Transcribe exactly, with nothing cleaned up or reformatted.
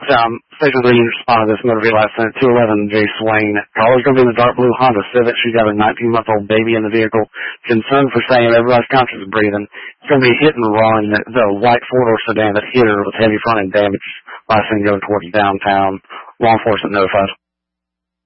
Um, Station three responded to this motor vehicle accident. two eleven J. Swain. Caller's going to be in the dark blue Honda Civic. She's got a nineteen-month-old baby in the vehicle. Concerned for saying everybody's conscious of breathing. It's going to be hit and run. The white four-door sedan that hit her with heavy front end damage. Last thing going towards downtown. Law enforcement notified.